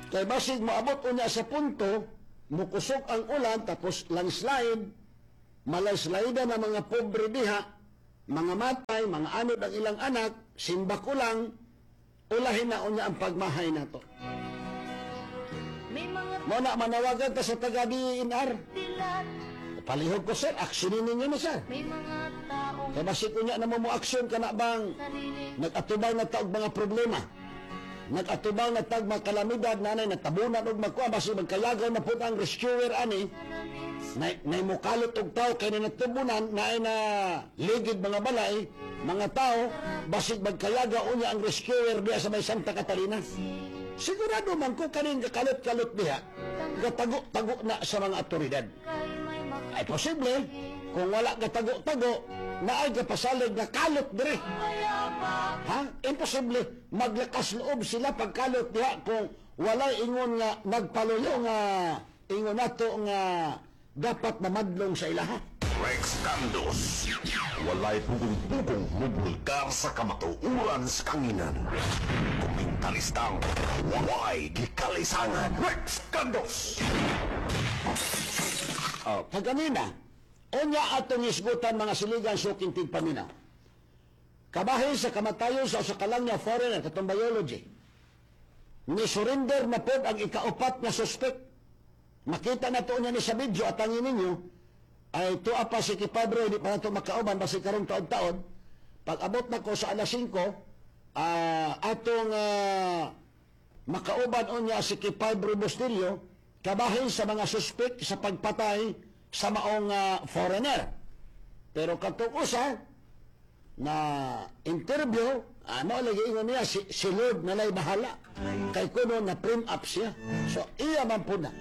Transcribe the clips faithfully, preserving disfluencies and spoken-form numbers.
Kay basig maabot unya sa punto, mukusok ang ulan, tapos landslide, malandslide na mga pobre diha, mga matay, mga anod ang ilang anak, simba ko lang, ulahin na unya ang pagmahay na to. Mo na manawagan ta sa taga D N R. Palihog ko, sir, aksyonin ninyo na, sir. Kaya basig unya na mo mo aksyon ka na bang nag-atubang na taog mga problema. Nag-atubang na tag mga kalamidad, nanay, natabunan og magkuha, basi magkayagaw na po ang rescuer, ani, na, na mukalot og tao, kaya na natubunan, na ay na ligid mga balay, mga tao, basi magkayagaw unya ang rescuer diya sa may Santa Catalina. Sigurado man ko kanin kakalot-kalot diha, gatago-tago na sa mga otoridad. Ay posible, kung wala gatago-tago, na ay kapasalig na kalot dire. Ha? Imposible maglakas loob sila pagkalot diha kung wala ingon nga nagpaluyo nga ingon nato nga dapat na madlong sa ilaha. Rex Candos, walay pugong-pugong mubulgar sa kamatuuran sa kanginan. Komentaristang walay gikalisangan. Rex Candos! Oh, kaganina, unya atong isgutan mga siligan suking tigpaminaw. Kabahin sa kamatayon sa usakalang niya foreigner, katong biology. Ni-surrender na po ang ikaupat na suspect. Makita na to niya ni sa video at angin ninyo, ay tuwa pa si Kipadro, hindi pa na ito makauban, basi karong taon-taon. Pag abot na ko sa alas singko, uh, atong uh, makauban o niya si Kipadro Bustillo, kabahin sa mga suspect sa pagpatay sa maong uh, foreigner. Pero katong usa, na interview, ano lagi ingon niya, si, si Lord na lay bahala. Kay kuno na print up siya. So, iya man po na.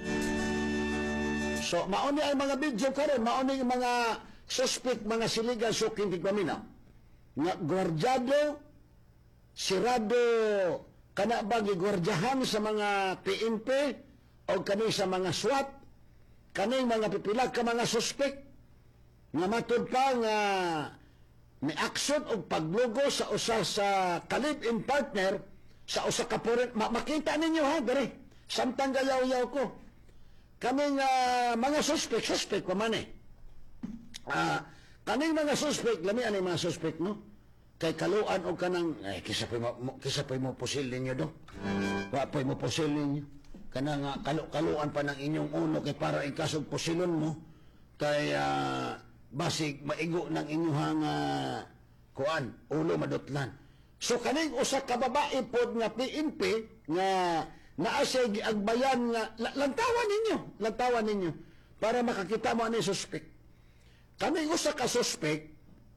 So, mauni ay mga video karon, mauni yung mga suspect, mga siligan, suking tigpamina. Nga gwardyado, sirado, kana ba gigwardyahan sa mga P N P o kani sa mga SWAT, kani mga pipila ka mga suspect, nga matud pa nga may aksyon o paglugo sa usa sa kalib-in partner sa usa ka foreign. Ma makita ninyo ha, dere. Samtang gayaw-yaw ko. Kaming uh, mga suspect, suspect pa man eh. Uh, kaming mga suspect, lami ano yung mga suspect, no? Kay kaluan o kanang, ay, kisa pa mo, kisa pa mo pusil ninyo do. Wa pa mo pusil ninyo. Kanang uh, kalu kaluan pa ng inyong uno kay para ikasog pusilon mo. Kay, uh, basig maigo ng inyuhang uh, kuan, ulo madutlan. So kaning usa ka babae pod nga P N P nga naa siya giagbayan nga lantawan ninyo, lantawan ninyo para makakita mo ani suspect. Kaning usa ka suspect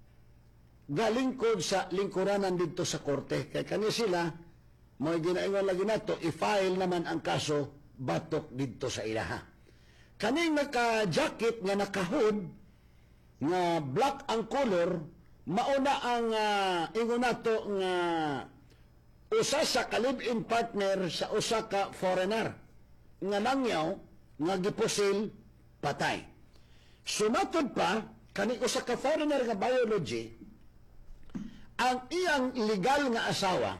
galingkod sa lingkuranan dito sa korte. Kay kani sila mo ginaingon lagi nato i-file naman ang kaso batok dito sa ilaha. Kaning naka-jacket nga naka-hood nga black ang color, mauna ang uh, ingon nato nga usa sa kalib-in partner sa usa ka foreigner nga nangyaw nga gipusil patay. Sumatod pa kani usa ka foreigner nga biology, ang iyang legal nga asawa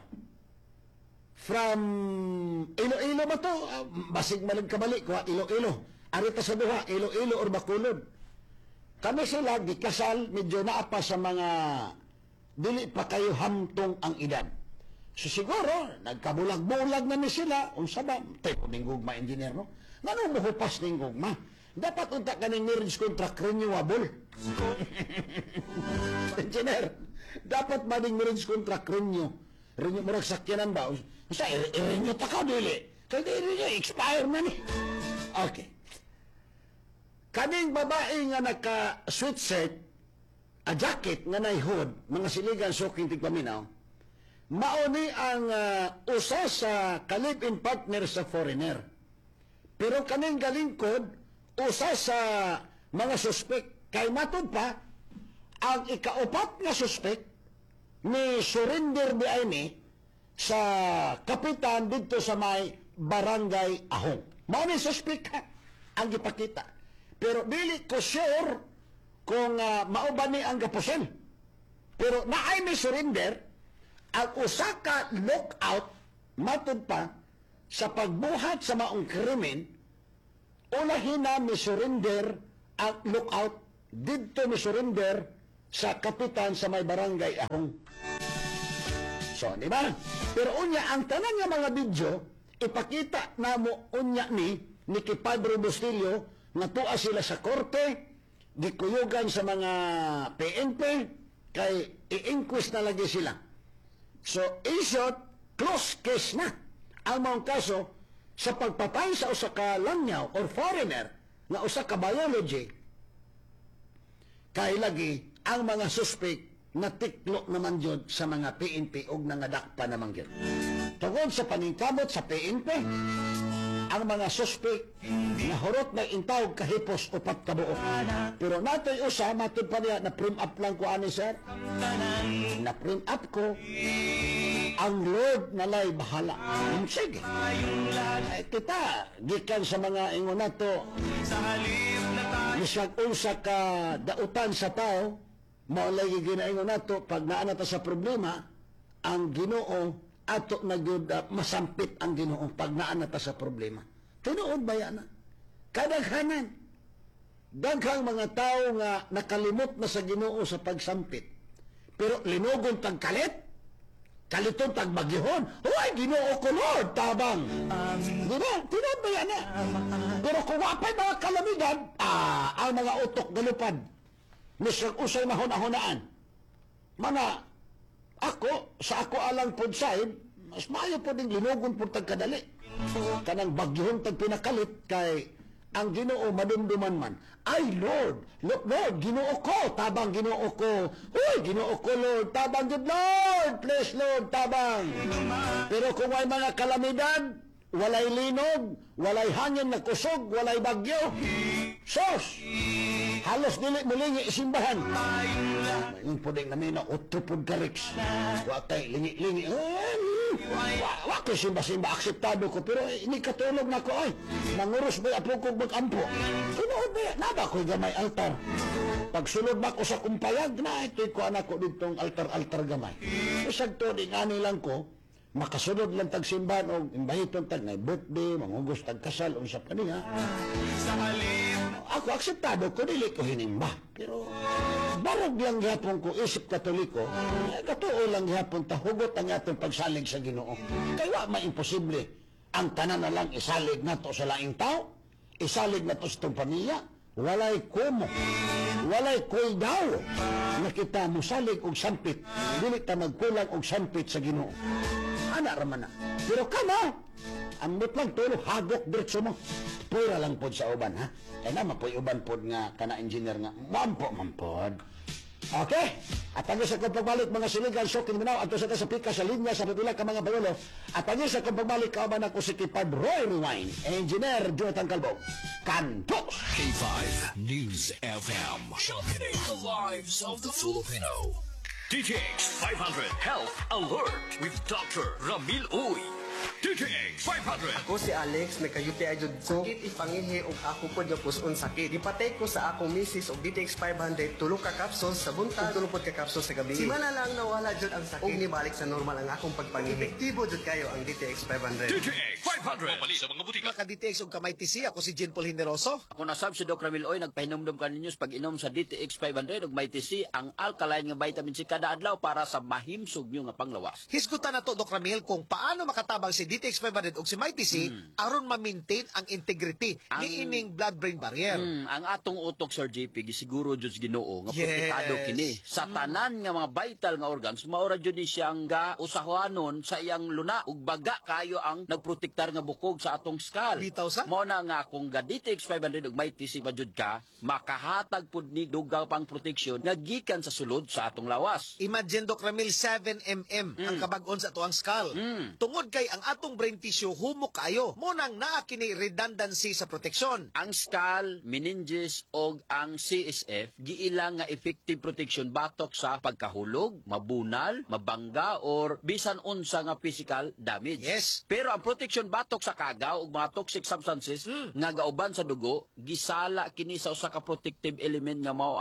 from Iloilo ba to? Uh, basig malig kabalik ko Iloilo. Arita sa duha, Iloilo or Bacolod. Kami sila gikasal, medyo naapa sa mga dili pa kayo hamtong ang edad. So siguro, nagkabulag-bulag na ni sila, unsa ba? Tayo ning gugma engineer, no? Ngano mo hupas ning gugma? Dapat unta ka ning marriage contract renewable. Engineer, dapat ba ning marriage contract renew? Renew mo sakyanan ba? Unsa, i-renew pa ka dili? Kaya di expire na ni. Okay. Kaning babae nga naka-sweatshirt, a jacket nga naihod, mga siligan suking tigpaminaw, mauni ang uh, usa sa kalib-in partner sa foreigner. Pero kaning galingkod, usa sa mga suspect. Kay matod pa, ang ikaupat nga suspect ni surrender di ay ni sa kapitan dito sa may barangay Ahong. Mauni suspect ha, ang ipakita. Pero dili ko sure kung uh, mauban ni ang gapusin. Pero naay may surrender, ang usa ka lookout, matod pa, sa pagbuhat sa maong krimen, ulahin na mi surrender at lookout didto mi surrender sa kapitan sa may barangay ahong. So, di ba? Pero unya, ang tanan nga mga video, ipakita na mo unya ni, ni Kipadre Bustillo, nga tuwa sila sa korte, gikuyugan sa mga P N P, kay i-inquest na lagi sila. So, in short, close case na ang mga kaso sa pagpatay sa usa ka lanyaw or foreigner nga usa ka biology, kay lagi ang mga suspect natiklo naman yun sa mga P N P o nangadakpa naman yun. Tungod sa paningkamot sa P N P, ang mga suspect nahurot na intawag kahipos upat kabuo. Pero nato'y usa, matod pa niya, na-print up lang ko, ani sir. Na-print up ko, ang Lord nalay bahala. Um, sige. Ay, kita, gikan sa mga ingon nato, misag usa ka dautan sa tao, maulay ginaingon nato, pag naanata sa problema, ang Ginoo ato na gyud uh, masampit ang Ginoo pag naanata sa problema. Tinuod ba yan? Kadaghanan. Daghang mga tao nga nakalimot na sa Ginoo sa pagsampit. Pero linugon tag kalit, kaliton tag bagyahon. Hoy, Ginoo ko Lord, tabang. Di ba? Tinuod ba yan? Pero kung wapay mga kalamidad, ah, ang mga utok galupad, misang usay mahuna-hunaan. Mana, ako, sa ako alang pod side, mas maayo po din linugon po tagkadali. Kanang bagyong tag pinakalit kay ang Ginoo madumduman man. Ay Lord, Lord, Lord, Ginoo ko, tabang Ginoo ko. Uy, Ginoo ko Lord, tabang good Lord, please Lord, tabang. Pero kung may mga kalamidad, walay linog, walay hangin na kusog, walay bagyo, sos, halos dili mulingi isimbahan. Yung puding namin na utupod kariks. Watay, lingi-lingi. Wa ko simba-simba, akseptado ko. Pero ini katulog na ko, ay, nanguros ba apo kong mag-ampo? Tunood ba, naba ko'y gamay altar. Pagsulod ba ko sa kumpayag, na ito'y ko anak ko ditong altar-altar gamay. Isag to, di nga nilang ko, makasunod lang tag simbahan o imbahiton tag na birthday, mangugos tag kasal, o sa paninga. Ako, akseptado ko, dili ko hinimba. Pero, barog lang gihapon ko, isip katoliko, eh, katuo lang gihapon, tahugot ang atong pagsalig sa Ginoo. Kaya wa maimposible. Ang tanan na lang isalig na to sa laing tao, isalig na to sa itong pamilya, walay kumo, walay koy daw, na kita musalig og sampit, dili ta magkulang og sampit sa Ginoo. Ana raman na. Pero kamo, ang mutlang tulo, hagok diretso mo. Pura lang pod sa uban, ha? Kaya na, mapoy uban pod nga, kana engineer nga, mampo, mampod. Okay? At pagis sa kong pagbalik, mga siligan, sokin minaw, at sa sa pika sa linya, sa pipila ka mga bayolo. At pagis sa kong pagbalik, kauban ako si Kipad Roy Rewind, Engineer Jonathan Calvo. Kantos! K five News F M, championing the lives of the Filipino. D T X five hundred Health Alert with Doctor Ramil Uy. D T X five hundred. Ako si Alex, nagka-U T I jud ko. Sakit ipangihi og ako po yung puson sakit. Gipatay ko sa akong misis og D T X five hundred, tulong ka capsules sa buntag, tulong pod ka capsules sa gabi. Sima na lang nawala jud ang sakit. Og nibalik sa normal ang akong pagpangihi. Epektibo jud kayo ang D T X five hundred. D T X five hundred. Pamali sa mga butika. Ka-D T X og kamay T C, ako si Jean Paul Hineroso. Ako nasab si Doc Ramil Oy, nagpahinomdom ka ninyo sa pag-inom sa D T X five hundred ug may T C ang alkaline nga vitamin C kada adlaw para sa mahimsog nyo nga panglawas. Hisgutan na to, Doc Ramil, kung paano makatabang si D T X five hundred og si may T C aron ma-maintain ang integrity Ang- ni ining blood-brain barrier. Hmm, ang atong utok Sir J P gisiguro jud sa Ginoo nga Yes. protektado kini sa tanan nga mga vital nga organs maura jud ni siyang ga usahuanon sa iyang luna ug baga kayo ang nagprotektar nga bukog sa atong skull. Bitaw sa? Mao na nga kung ga D T X five hundred ug may T C pa jud ka makahatag pud ni dugaw pang proteksyon nga gikan sa sulod sa atong lawas. Imagine, Doc Ramil, seven millimeters ang kabag-on sa tuang skull. Tungod kay ang atong brain tissue humok kayo. Munang naa kini redundancy sa proteksyon. Ang skull, meninges og ang C S F giilang nga effective protection batok sa pagkahulog, mabunal, mabangga or bisan unsa nga physical damage. Yes. Pero ang protection batok sa kagaw ug mga toxic substances nga gauban sa dugo gisala kini sa usa ka protective element nga mao ang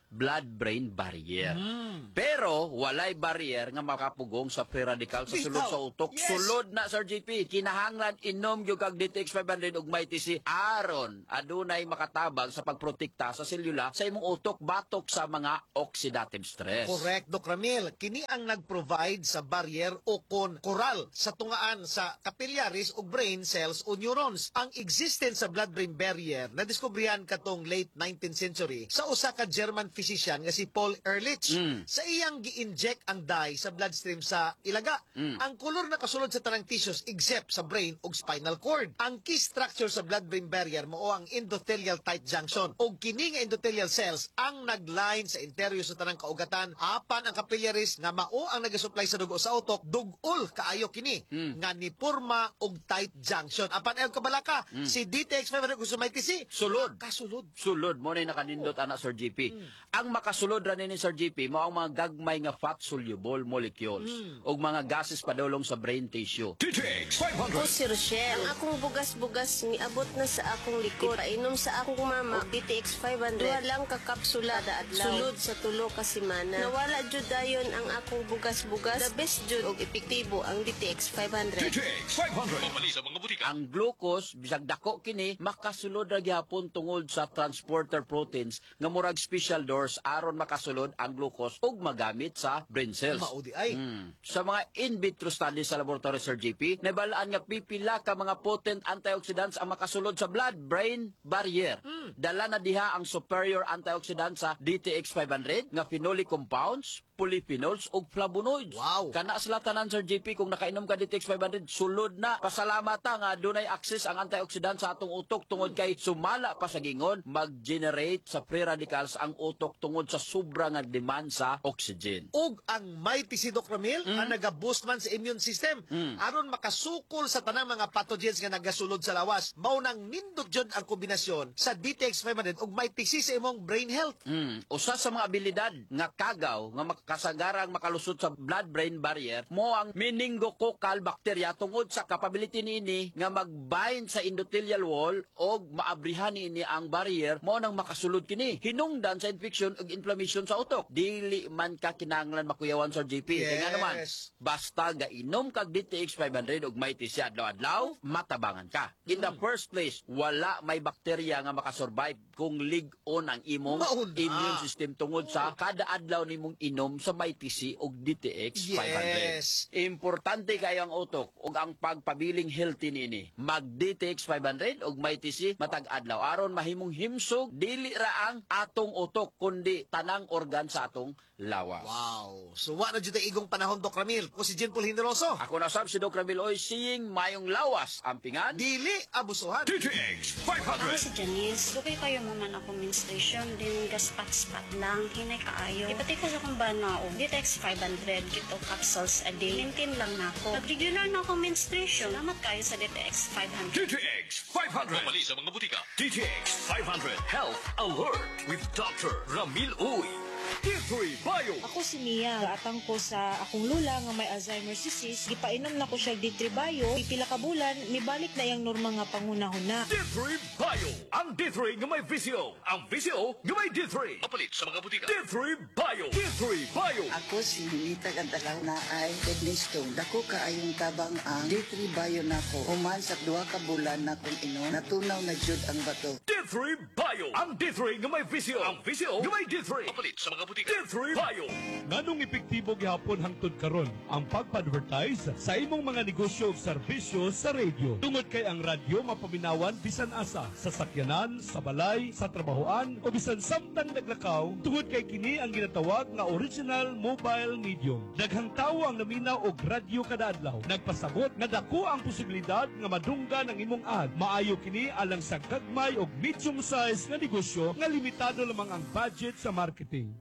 blood-brain barrier. Pero walay barrier nga makapugong sa free radical sa sulod Bitaw. sa utok. Yes. Sulod na Sir J P, kinahanglan inom gyud kag D T X five hundred ug may T C aron adunay makatabang sa pagprotekta sa selula sa imong utok batok sa mga oxidative stress. Correct, Doc Ramil. Kini ang nag-provide sa barrier o kon koral sa tungaan sa capillaries o brain cells o neurons. Ang existence sa blood-brain barrier na diskubrihan katong late nineteenth century sa usa ka German physician nga si Paul Ehrlich. Mm. Sa iyang gi-inject ang dye sa bloodstream sa ilaga. Mm. Ang kolor na kasulod sa tanang tissues except sa brain ug spinal cord. Ang key structure sa blood-brain barrier mao ang endothelial tight junction. Og kini nga endothelial cells ang nagline sa interior sa tanang kaugatan apan ang capillaries nga mao ang nagasupply sa dugo sa utok dugol kaayo kini Mm. nga ni porma og tight junction. Apan ayon kabalaka si D T X five hundred kung sumay T C Sulod. kasulod. Sulod mo na nakanindot ana Sir G P. Ang makasulod ra ni Sir G P mao ang mga gagmay nga fat soluble molecules ug mga gases padulong sa brain tissue. D T X five Ako hundred. si Rochelle. Ang akong bugas-bugas niabot na sa akong likod. Painom sa akong mama og D T X five hundred. Duha lang ka kapsula kada adlaw. Sulod sa tulo ka semana. Nawala jud dayon ang akong bugas-bugas. The best jud og epektibo ang D T X five hundred. D T X five hundred. Pamali sa mga butika. Ang glucose bisag dako kini makasulod ra gyapon tungod sa transporter proteins nga murag special doors aron makasulod ang glucose ug magamit sa brain cells. Mao di ay. Mm. Sa mga in vitro studies sa laboratory Sir J P, nabalaan nga pipila ka mga potent antioxidants ang makasulod sa blood-brain barrier. Dala na diha ang superior antioxidants sa D T X five hundred nga phenolic compounds, polyphenols ug flavonoids. Wow. Kana sa latanan Sir J P kung nakainom ka D T X five hundred sulod na. Pasalamat ta nga dunay access ang antioxidant sa atong utok tungod kay sumala pa sa gingon mag-generate sa free radicals ang utok tungod sa sobra nga demand sa oxygen. Og ang mighty si Doc Ramil ang nagaboost man sa immune system aron makasukol sa tanang mga pathogens nga nagasulod sa lawas. Mao nang nindot jud ang kombinasyon sa D T X five hundred ug mighty si sa imong brain health. Mm. Usa sa mga abilidad nga kagaw nga makasagarang makalusot sa blood-brain barrier mo ang meningococcal bacteria tungod sa capability niini nga mag-bind sa endothelial wall o maabrihan niini ang barrier mo nang makasulod kini. Hinungdan sa infection ug inflammation sa utok. Dili man ka kinahanglan makuyawan Sir J P. Yes. Kaya nga naman, basta gainom kag D T X five hundred ug may T C adlaw-adlaw, matabangan ka. In the first place, wala may bakterya nga makasurvive kung lig-on ang imong Mauna. immune system tungod sa kada adlaw nimong inom sa may T C ug D T X five hundred. Yes. Importante kayo ang utok ug ang pagpabiling healthy nini. Mag D T X five hundred ug may T C matag adlaw aron mahimong himsog dili ra ang atong utok kundi tanang organ sa atong lawas. Wow. So wa na jud ang igong panahon Doc Ramil. Ko si Jean Paul Generoso. Ako na sab si Doc Ramil Oy sing mayong lawas ampingan. Dili abusuhan. D T X five Ako hundred. si Janice. Dugay kayo mo man ako menstruation, din gaspat-spat lang, hinay kaayo. Ipati ko sa kong banao, D T X five hundred, kito capsules a day. Maintain lang na ako. Nag-regular na ako menstruation. Salamat kayo sa D T X five hundred. D T X five hundred. Pamali sa mga butika. D T X five hundred Health Alert with Doctor Ramil Uy. D three Bio. Ako si Mia. Gaatang ko sa akong lula nga may Alzheimer's disease. Gipainom na ko siya D three Bio. Pipila ka bulan, mibalik na yung normal nga pangunahon na. D three Bio. Ang D three nga may visio. Ang visio nga may D three. Papalit sa mga butika. D three Bio. D three Bio. Ako si Nita Gantalaw na ay kidney stone. Dako ka ayong tabang ang D three Bio nako. Human sa duha ka bulan na kung inom, natunaw na jud ang bato. D three Bio. Ang D three nga may visio. Ang visio nga may D three. Papalit sa mga butika. D three Bio. Nganong epektibo gihapon hangtod karon ang pagpa-advertise sa imong mga negosyo ug serbisyo sa radio. Tungod kay ang radyo mapaminawan bisan asa sa sakyanan, sa balay, sa trabahoan o bisan samtang naglakaw. Tungod kay kini ang ginatawag nga original mobile medium. Daghang tawo ang naminaw og radyo kada adlaw. Nagpasabot nga dako ang posibilidad nga madunggan ang imong ad. Maayo kini alang sa gagmay og medium size nga negosyo nga limitado lamang ang budget sa marketing.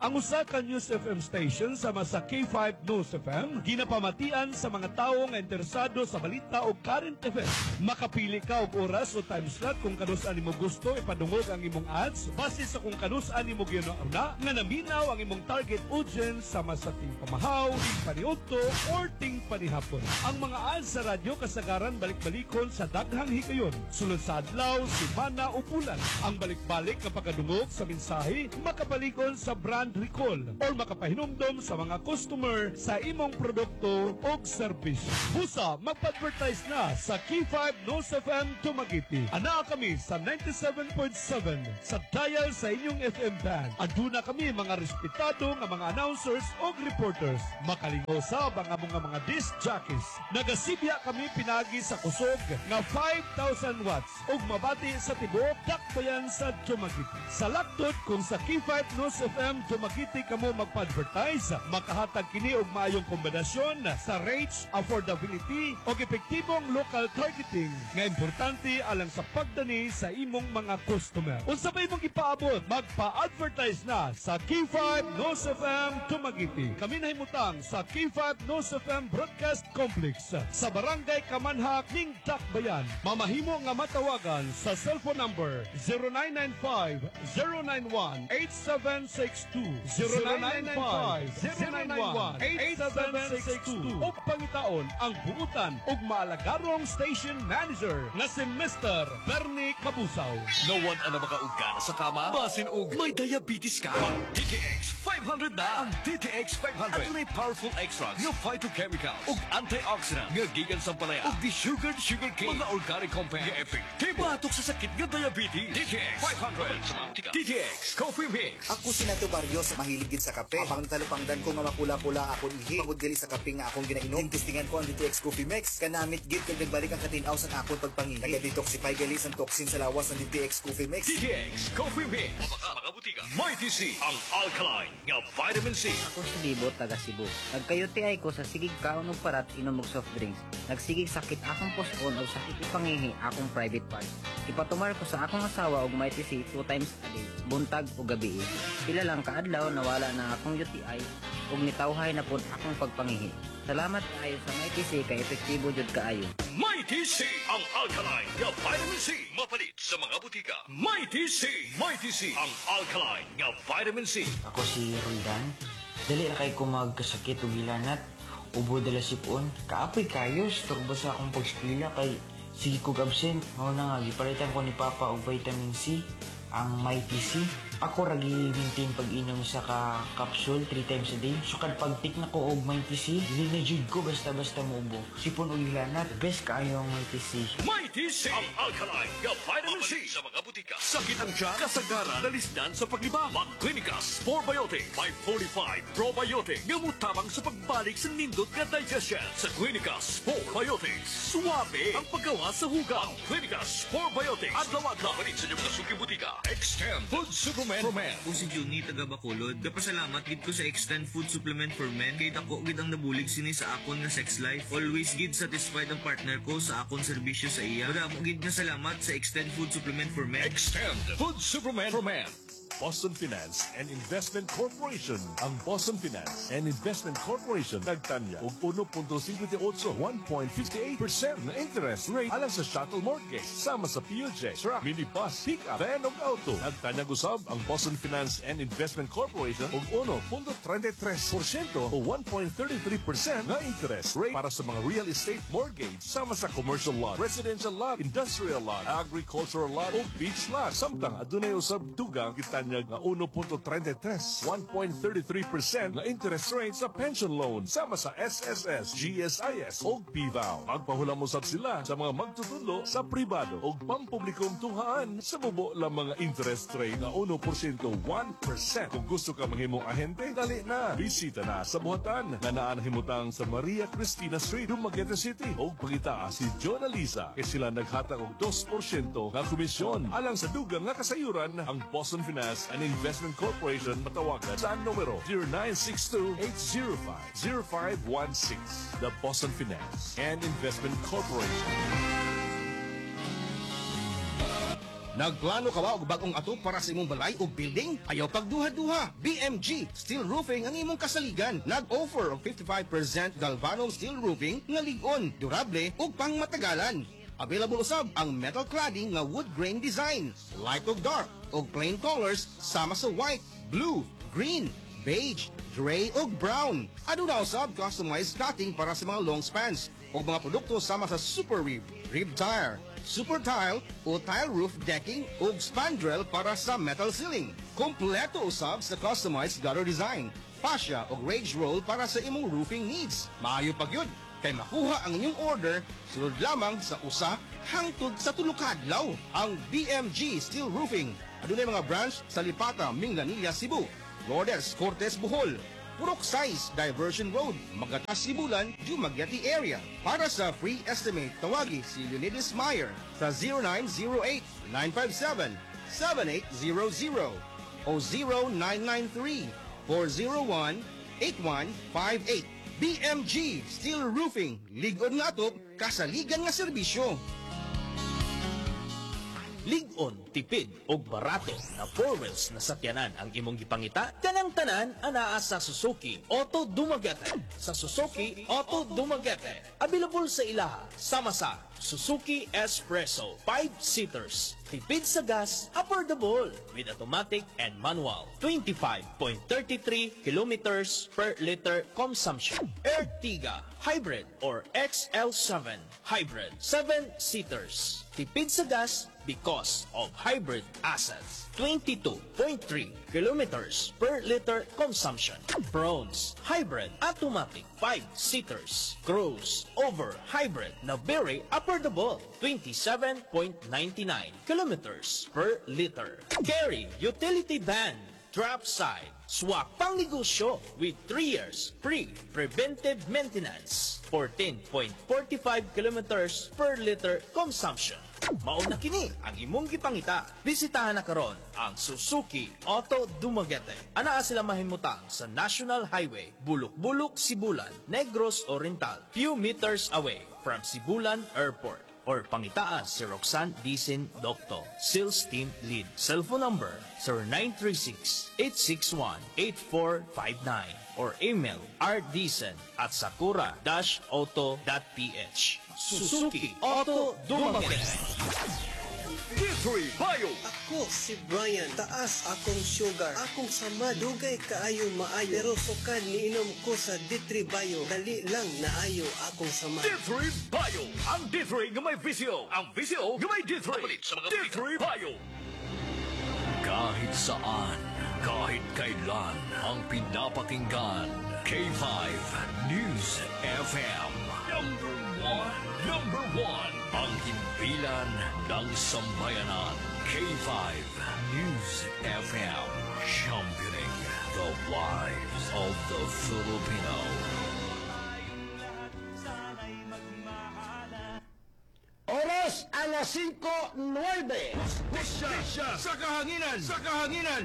ang usa ka News F M station sama sa K five News F M ginapamatian sa mga tawo nga interesado sa balita o current events. Makapili ka og oras o time slot kung kanus-an nimo gusto ipadungog ang imong ads base sa kung kanus-an nimo ginauna nga naminaw ang imong target audience sama sa ting pamahaw, ting paniudto or ting panihapon. Ang mga ads sa radyo kasagaran balik-balikon sa daghang higayon sulod sa adlaw, semana o bulan. Ang balik-balik na pagkadungog sa mensahe makapalikon sa brand recall or makapahinumdom sa mga customer sa imong produkto o serbisyo. Busa, magpa-advertise na sa K five News F M Dumaguete. Ana kami sa ninety-seven point seven sa dial sa inyong F M band. Aduna kami mga respetado nga mga announcers o reporters. Makalingaw sa mga mga mga disc jockeys. Nagasibya kami pinagi sa kusog nga five thousand watts ug mabati sa tibuok dakbayan sa Dumaguete. Sa laktod kung sa K five News F M Dumaguete kamo magpa-advertise, makahatag kini og maayong kombinasyon sa rates, affordability ug epektibong local targeting nga importante alang sa pagdani sa imong mga customer. Unsa ba imong ipaabot? Magpa-advertise na sa K five News F M Dumaguete. Kami nahimutang sa K five News F M Broadcast Complex sa Barangay Kamanhak ning Dakbayan. Mamahimo nga matawagan sa cellphone number zero nine nine five zero nine one eight seven six two zero nine nine five zero nine one eight seven six two o pangitaon ang buutan ug maalagarong station manager na si Mister Bernie Cabusaw. No one ang makaugana sa kama, basin og may diabetes ka. D T X five hundred na ang D T X five hundred. At may powerful extracts ng phytochemical ug antioxidant nga gikan sa palaya ug di-sugared sugar cane mga organic compound nga epektibo batok sa sakit nga diabetes. D T X five hundred. D T X Coffee Mix. Ako si Nato Barrios, mahilig gid sa kape. Abang talupangdan ko nga makula-kula akong ihi. Pagod gali sa kape nga akong ginainom. Testingan ko ang D T X Coffee Mix. Kanamit gid kag nagbalik ang katinaw sa akong pagpangihi. Naga-detoxify gali sa toxin sa lawas ng D T X Coffee Mix. D T X Coffee Mix. Mga butika. Mighty C ang alkaline nga vitamin C. Ako si Libo, taga Cebu. Nagkayuti ay ko sa sigig kaon og parat inom og soft drinks. Nagsigig sakit akong puson o sakit ipangihi akong private part. Ipatumar ko sa akong asawa og Mighty C two times a day, buntag o gabi. Pila lang kaadlaw nawala na akong U T I ug nitawhay na pud akong pagpangihi. Salamat kaayo sa Mighty C kay epektibo jud kaayo. Mighty C ang alkaline nga vitamin C mapalit sa mga butika. Mighty C, Mighty C ang alkaline nga vitamin C. Ako si Roldan. Dali ra kay ko magkasakit og gilanat, ubo dala sipon. Kaapoy kayo storbo sa akong pag-eskwela kay sige kog absent. Mao na nga gipalitan ko ni Papa og vitamin C, ang Mighty C. Ako ra gi-maintain pag-inom sa ka capsule three times a day. So kad pagtik na ko og Mighty C, dili na jud ko basta-basta muubo. Sipon og gilanat, best kaayo ang Mighty C. Mighty C ang alkaline nga vitamin C sa mga butika. Sakit ang tiyan, kasagaran, dalisdan sa paglibang. Mag-Clinicas Probiotic five forty-five Probiotic nga mutabang sa pagbalik sa nindot nga digestion. Sa Clinicas Probiotics, suwabe ang paggawa sa hugaw. Clinicas Probiotics, adlaw-adlaw palit sa inyong mga suki butika. Extend Food Supplement for Men. Ako si Juni taga Bacolod. Kapasalamat gid ko sa Extend Food Supplement for Men kay dako gid ang nabulig sini sa akon nga sex life. Always gid satisfied ang partner ko sa akon serbisyo sa iya. Damo gid nga salamat sa Extend Food Supplement for Men. Extend Food Supplement for Men. Boston Finance and Investment Corporation. Ang Boston Finance and Investment Corporation nagtanya og one point fifty-eight, one point fifty-eight percent na interest rate alang sa shuttle mortgage sama sa P U J, truck, minibus, pick-up, van ug auto. Nagtanya gusab ang Boston Finance and Investment Corporation og one point thirty-three percent o one point thirty-three percent na interest rate para sa mga real estate mortgage sama sa commercial lot, residential lot, industrial lot, agricultural lot ug beach lot. Samtang adunay usab dugang kita nga one point thirty-three, one point thirty-three percent na interest rate sa pension loan sama sa S S S, G S I S o P V A O. Magpahulam usab sila sa mga magtutulo sa pribado o pampublikong tuhaan sa bubo lang mga interest rate na one percent, one percent. Kung gusto ka manghimong ahente, dali na. Bisita na sa buhatan na naan himutang sa Maria Cristina Street, Dumaguete City o pagita si John Alisa kay sila naghatag og two percent nga komisyon alang sa dugang nga kasayuran. Ang Boston Finance and Investment Corporation matawagan sa numero zero nine six two, eight zero five, zero five one six. The Boston Finance and Investment Corporation. Nagplano ka ba og bagong ato para sa imong balay o building? Ayaw pagduha-duha. B M G Steel Roofing ang imong kasaligan. Nag-offer og fifty-five percent galvanum steel roofing nga lig-on, durable ug pangmatagalan. Available usab ang metal cladding nga wood grain design, light ug dark ug plain colors sama sa white, blue, green, beige, gray ug brown. Aduna usab customized cutting para sa mga long spans ug mga produkto sama sa super rib, rib tire, super tile o tile roof decking ug spandrel para sa metal ceiling. Kompleto usab sa customized gutter design, fascia ug rage roll para sa imong roofing needs. Maayo pa gyud kay makuha ang inyong order sulod lamang sa usa hangtod sa tulo ka adlaw. Ang B M G Steel Roofing adunay mga branch sa Lipata, Minglanilla, Cebu, Lourdes, Cortes, Bohol, Purok Size, Diversion Road, Magatas, Sibulan, Dumaguete area. Para sa free estimate, tawagi si Leonidas Meyer sa zero nine zero eight, nine five seven, seven eight zero zero o zero nine nine three, four zero one, eight one five eight. B M G Steel Roofing, lig-on nga to, kasaligan nga serbisyo. Lig-on, tipid o barato na four wheels na sakyanan ang imong gipangita, kanang tanan anaa sa Suzuki Auto Dumaguete. Sa Suzuki Auto Dumaguete, available sa ilaha sama sa Suzuki Espresso five seaters, tipid sa gas, affordable with automatic and manual, twenty-five point three three kilometers per liter consumption. Ertiga Hybrid or X L seven Hybrid, seven seaters, tipid sa gas because of hybrid assets, twenty-two point three kilometers per liter consumption. Bronze Hybrid Automatic five seaters, Cruise Over Hybrid na very affordable, twenty-seven point nine nine kilometers per liter. Carry Utility Van Drop Side Swak pang negosyo with three years free preventive maintenance, fourteen point four five kilometers per liter consumption. Mauna kini ang imong gipangita. Bisitahan na karon ang Suzuki Auto Dumaguete. Anaa sila mahimutang sa National Highway, Bulok-Bulok, Sibulan, Negros Oriental, few meters away from Sibulan Airport. Or pangitaan si Roxanne Dicen Docto, Sales Team Lead. Cellphone number zero nine three six, eight six one, eight four five nine or email rdicen at sakura dash auto dot p h. Suzuki Auto Dumaguete. D three Bio. Ako si Brian, taas akong sugar, akong sama, dugay kaayo maayo, pero sukad ni inom ko sa D three Bio, dali lang naayo akong sama. D three Bio. Ang D three nga may visyo. Ang visyo nga may D three. D three Bio. Kahit saan, kahit kailan, ang pinapakinggan. K five News F M. Number one. Number one. Ang himpilan ng sambayanan. K five News F M. Championing the lives of the Filipino. Oras alas cinco nueve. Siya, siya, sa kahanginan, sa kahanginan.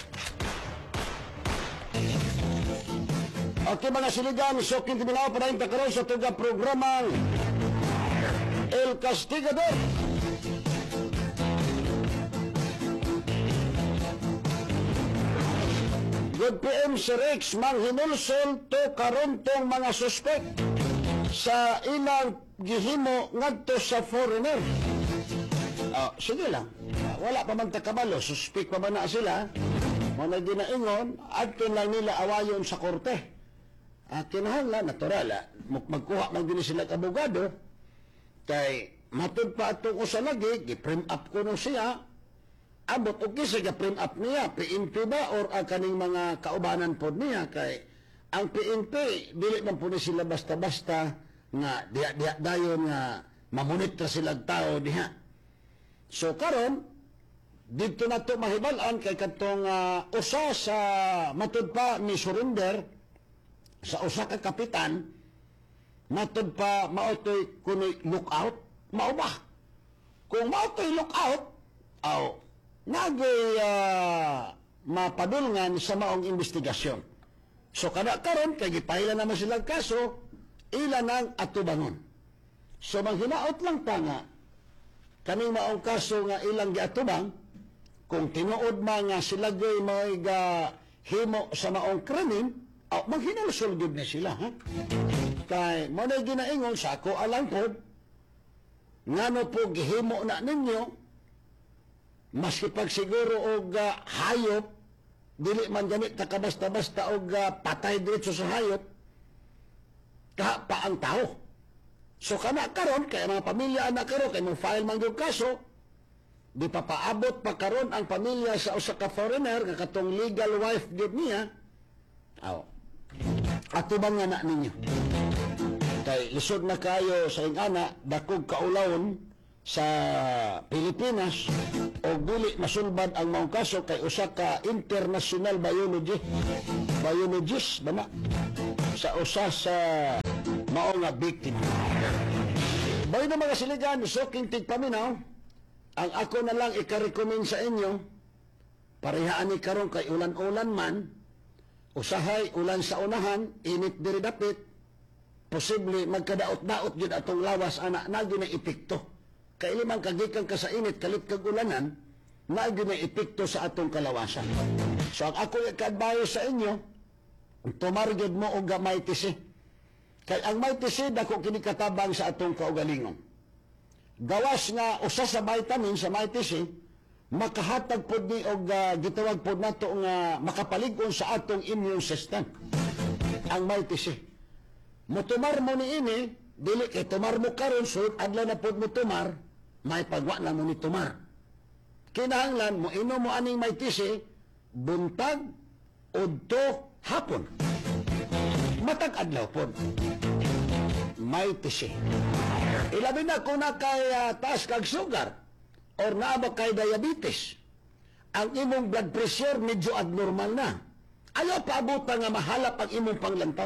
Okay mga siligan, so kintiminaw pa rin takaroon sa tuga programang El Castigador. Good P M si Rex manghinulsol to karon tong mga suspect sa ilang gihimo ngadto sa foreigner. Ah, sige lang. Wala pa man takabalo, suspect pa ba na sila? Mga ginaingon, adto lang nila awayon sa korte. At kinahanglan, natural, ah, magkuha man din sila abogado, kay matod pa atong usa lagi, gi-print up ko nung siya, abot o kisa gi-print up niya, P N P ba, or ang kaning mga kaubanan po niya, kay ang P N P, dili man po ni sila basta-basta, nga diha-diha dayon nga mamonitra silang tao diha. So karon dito na to mahibalan kay katong uh, usa sa matud pa ni surrender sa usa ka kapitan, matud pa maotoy kunoy lookout, mao ba? Kung maotoy lookout, aw nagay uh, mapadulngan sa maong investigasyon. So kada karon kay gipahila naman silang kaso, ilan ang atubangon. So manghinaot lang ta nga kaning maong kaso nga ilang giatubang, kung tinuod man nga sila gay may ga himo sa maong krimen, oh, maghinalsol gid na sila, ha? Kay mo na ginaingon sa ako alang po, ngano po gihimo na ninyo, maski pag siguro og uh, hayop, dili man ganit ta kabasta-basta og uh, patay diretso sa hayop, kaha pa ang tao. So kana karon kay mga pamilya anak karon kay mo file man gyud kaso, di pa paabot pa karon ang pamilya sa usa ka foreigner nga katong legal wife gid niya. Aw. Atubang nga na ninyo. Kay lisod na kayo sa ingana dakog kaulawon sa Pilipinas o dili masulbad ang maong kaso kay usa ka international biology biologist ba na sa usa sa mao nga biktima. Bayo na mga siligan, soking tigpaminaw, ang ako na lang ikarecommend sa inyo, parehaan ni karon kay ulan-ulan man, usahay ulan sa unahan, init diri dapit, posible magkadaot-daot yun atong lawas, anak na yun ang epekto. Kay limang kagikan ka sa init, kalit kag ulanan, na yun ang epekto sa atong kalawasan. So ang ako ikadbayo sa inyo, tumargid mo o gamay tisi. Kay ang may tisid ako kinikatabang sa atong kaugalingon. Gawas nga usa sa vitamin sa may tisid, makahatag pod ni og uh, gitawag pod nato nga makapalig-on sa atong immune system. Ang may tisid. Mutumar mo ni ini, dili kay tumar mo karon sud adlaw na pod mo tumar, may pagwa na mo ni tumar. Kinahanglan mo inom mo aning may tisid buntag udto hapon. Matag adlaw po. May tisi. Ilabi na kung na kay uh, taas kag sugar or naaba kay diabetes. Ang imong blood pressure medyo abnormal na. Ayaw paabutan nga mahalap ang imong panglantaw.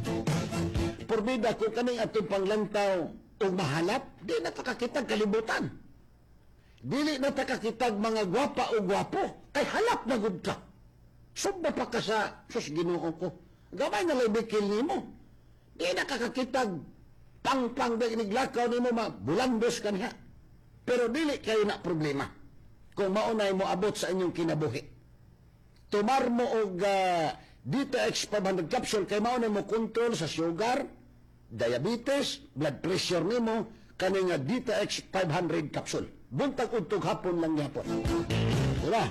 Porbida kung kaning atong panglantaw o mahalap, di na takakitag kalibutan. Dili na takakitag mga gwapa o gwapo. Kay halap na gud ka. Subba pa ka sa sus Ginoo ko. Gamay na labikil ni mo. Di nakakakitag pang-pang da iniglakaw ni mo, bulandos ka niya. Pero dili kayo na problema kung maunay mo abot sa inyong kinabuhi. Tumar mo og uh, D T X five hundred capsule kay maunay mo kontrol sa sugar, diabetes, blood pressure ni mo, kaning D T X five hundred capsule. Buntag untog hapon lang yapon. Diba?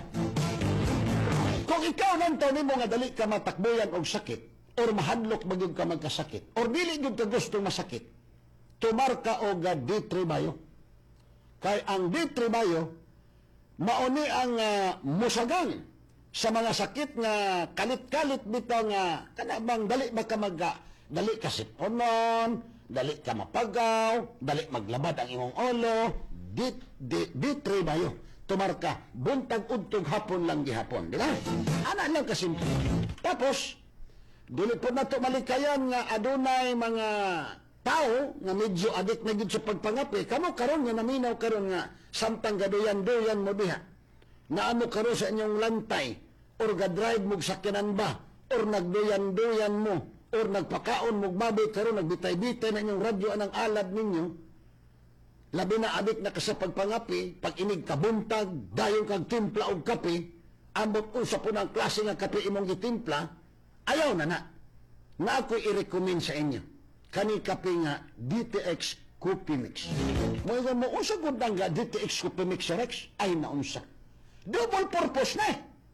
Kung ikaw nanto nimo nga dali ka matakbuyan og sakit or mahadlok magyud ka magkasakit or dili gyud ka gusto masakit, tumar ka og D three Bio. Kay ang D three Bio mauni ang uh, musagang sa mga sakit nga kalit-kalit bitaw nga kanabang dali ba ka magga dali ka siponon, dali ka mapagaw, dali maglabad ang imong ulo, D three Bio. Tumar ka, buntag udtog hapon lang gihapon. Di ba? Ana lang kasimple. Tapos, dili po na ito malikayan nga adunay mga tao nga medyo adik na gid sa pagpangapi. Kamo karon nga naminaw karon nga samtang gaduyan-duyan mo diha. Naamo karon sa inyong lantay or ga-drive mo sakyanan ba or nagduyan-duyan mo or nagpakaon mo baboy karon nagbitay-bitay na inyong radyo anang alad ninyo. Labi na adik na ka sa pagpangapi, pag inig kabuntag, dayon kag timpla og kape, ambot usa po ng klase nga kape imong gitimpla, ayaw na na. Na ako i-recommend sa inyo. Kani kape nga D T X Coffee Mix. Mo mo unsa gud nga D T X Coffee Mix Rex ay naunsa. Double purpose na eh.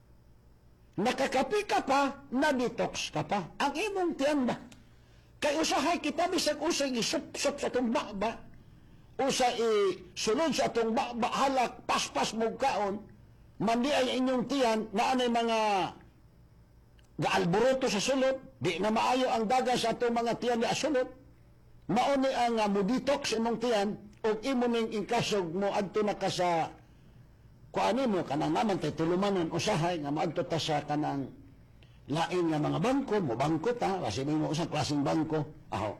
Nakakape ka pa, na-detox ka pa. Ang imong tiyan ba? Kay usahay kita bisag usay isup-sup sa itong ba usa i-sulod sa itong halak, paspas mo kaon, mandi ay inyong tiyan na anay mga gaalboroto sa sulod, di na maayo ang daga sa itong mga tiyan na sulod, mauni ang uh, muditox imong tiyan, o imo ning inkasog mo adto na ka sa kuani mo, kanang naman tayo tulumanon usahay, nga maadto ta sa kanang lain nga mga bangko, mo bangko ta, kasi mo usang klaseng bangko, aho,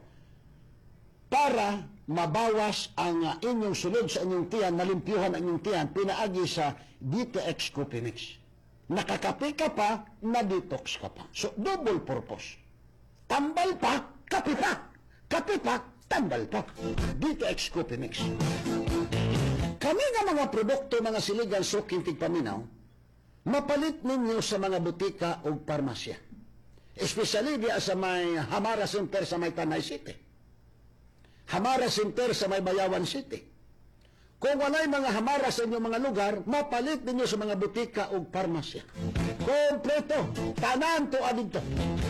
para mabawas ang uh, inyong sulod sa inyong tiyan, malimpyuhan ang inyong tiyan, pinaagi sa D T X Coffee Mix. Nakakape ka pa, na-detox ka pa. So, double purpose. Tambal pa, kape pa. Kape pa, tambal pa. D T X Coffee Mix. Kami nga mga produkto, mga siligan, suking tigpaminaw, mapalit ninyo sa mga butika o parmasya. Especially diya sa may Hamara Center sa may Tanay City. Hamara Center sa may Bayawan City. Kung wala'y mga Hamara sa inyong mga lugar, mapalit ninyo sa mga butika o parmasya. Kompleto. Tanan to adito.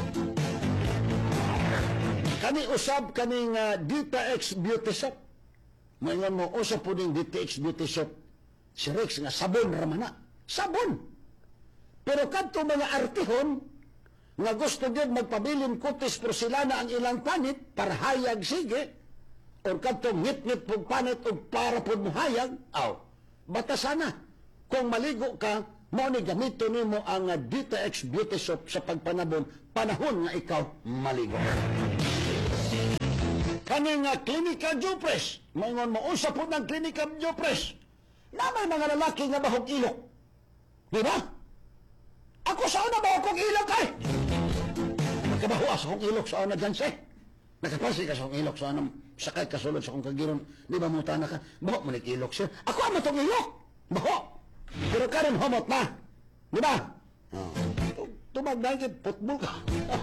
Kani usab kaning uh, Dita X Beauty Shop. Mayngan mo, usap po ning Dita X Beauty Shop. Si Rex nga sabon ramana. Sabon. Pero kadto mga artihon, nga gusto din magpabilin kutis porselana ang ilang panit para hayag sige, o kadto ngit-ngit pong panit o para po muhayag, aw, batasana. Kung maligo ka, mo ni gamito nimo ang uh, Dita X Beauty Shop sa pagpanabon, panahon nga ikaw maligo. Kaning uh, Klinika Jopres, mayngon mo, usa po ng Klinika Jopres, na may mga lalaki nga bahog ilok. Di ba? Ako saan na bahog kong ilok ay? Nagkabahuas akong ilok saan na danse. Nakapasi ka sa akong ilok saan na sakay kasulod sa akong kagiron. Di ba muta na ka? Bahok mo ilok siya. Ako ang matong ilok. Bahok. Pero karon homot na. Di ba? Oh. Tumagdagit, putbol ka.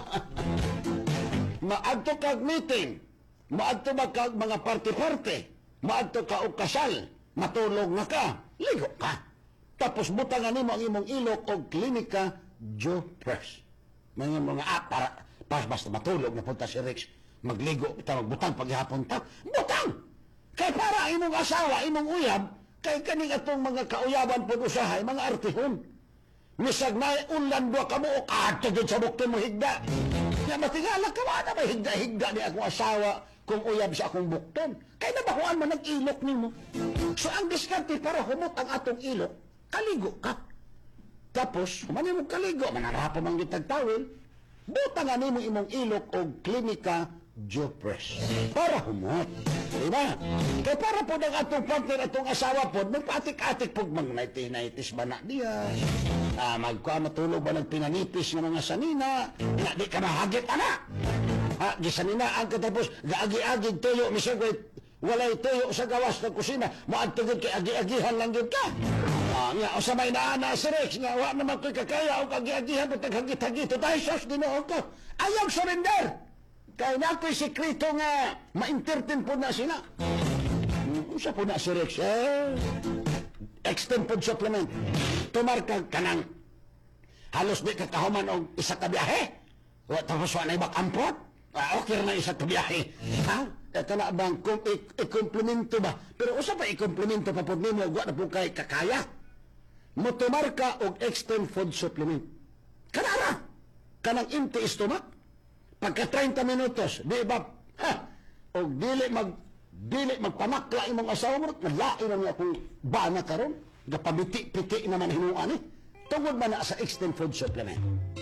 Maadto kag meeting. Maadto ba kag mga party-party. Maadto ka og kasal. Matulog na ka. Ligo ka. Tapos butangan nimo ang imong ilok og Klinika Jopres. Mga mga ah, para pas basta matulog na punta si Rex. Magligo, ta magbutang paghapon ta. Butang! Kay para imong asawa, imong uyab, kay kaning atong mga kauyaban pud usahay, mga artihon. Misag na unlan duwa ka mo o kadto gid sa bukton mo higda. Ya matingala ka wala may higda-higda ni akong asawa kung uyab sa akong bukton. Kay nabahuan man ang ilok nimo. So ang diskarte para humot ang atong ilok, kaligo ka. Tapos, kumani mo kaligo, manarapa mang gitag tawil, butangan nimo imong ilok o Klinika Jopres. Para humot. Diba? Kaya para po ng atong partner, atong asawa po, magpaatik-atik po, mag-nighty-nighties ba na diya? Ah, magkuha matulog ba ng pinanipis ng mga sanina? Na di ka mahagit, anak! Ha, di sanina, ang katapos, gaagi-agig tuyo, misagway, walay tuyo sa gawas ng kusina, maadtugod kay agi-agihan lang yun ka. Ah, nga, o sa may naana si Rex, nga, wa naman ko'y kakaya, o agi-agihan, o taghagit-hagit, o tayo, sos, dinoon ko. Ayaw surrender! Kaya na ako'y sekreto nga, ma-entertain po na sila. Hmm, sa po na si Rex, eh, extend food supplement. Tumarkag ka ng halos di kakahuman o isa ka biyahe. O tapos wala na ibang ampot. Ah, okay na isa ka biyahe. Ha? Ito na bang i-komplemento ba? Pero usa pa i-komplemento pa po nimo, wala na po kay kakaya. Motumarka o extend food supplement. Kanara! Kanang empty stomach. Pagka thirty minutos, di ba, ha, o dili mag, dili magpamakla imong asawa mo, nalain na niya akong bana karon, gapabiti-piti naman hinuan eh. Tungod man na sa extend food supplement.